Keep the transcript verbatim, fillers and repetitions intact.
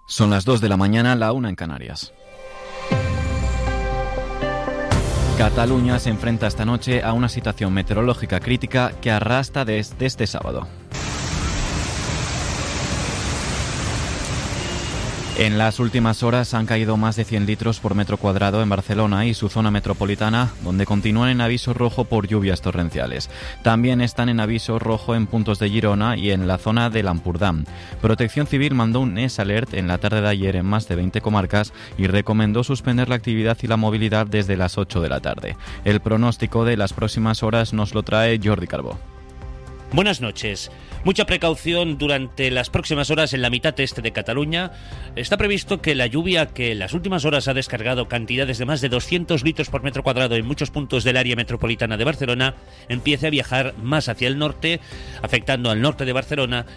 Son las dos de la mañana, la una en Canarias. Cataluña se enfrenta esta noche a una situación meteorológica crítica que arrastra desde este sábado. En las últimas horas han caído más de cien litros por metro cuadrado en Barcelona y su zona metropolitana, donde continúan en aviso rojo por lluvias torrenciales. También están en aviso rojo en puntos de Girona y en la zona del Ampurdán. Protección Civil mandó un S Alert en la tarde de ayer en más de veinte comarcas y recomendó suspender la actividad y la movilidad desde las ocho de la tarde. El pronóstico de las próximas horas nos lo trae Jordi Carbó. Buenas noches. Mucha precaución durante las próximas horas en la mitad este de Cataluña. Está previsto que la lluvia, que en las últimas horas ha descargado cantidades de más de doscientos litros por metro cuadrado en muchos puntos del área metropolitana de Barcelona, empiece a viajar más hacia el norte, afectando al norte de Barcelona